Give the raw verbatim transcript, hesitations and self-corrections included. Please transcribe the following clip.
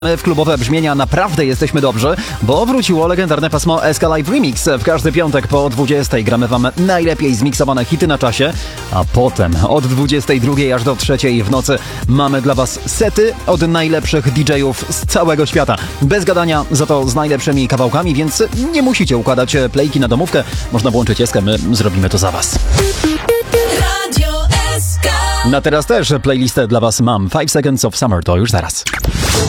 W klubowe brzmienia naprawdę jesteśmy dobrzy, bo wróciło legendarne pasmo S K Live Remix. W każdy piątek po dwudziestej gramy wam najlepiej zmiksowane hity na czasie, a potem od dwudziestej drugiej aż do trzeciej w nocy mamy dla was sety od najlepszych D J-ów z całego świata. Bez gadania, za to z najlepszymi kawałkami, więc nie musicie układać plejki na domówkę. Można włączyć eskę, my zrobimy to za was. Na teraz też playlistę dla was mam. five Seconds of Summer, to już zaraz.